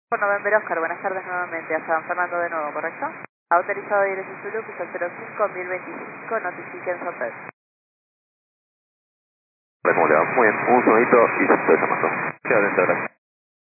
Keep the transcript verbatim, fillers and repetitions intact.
Por November Oscar, buenas tardes nuevamente, a San Fernando de nuevo, ¿correcto? Autorizado de dirección Zulu, piso cero cinco mil veinticinco, notifiquen Sopet. Hola, ¿cómo le va? Muy bien, un segundito y se estoy llamando. Queda dentro, gracias.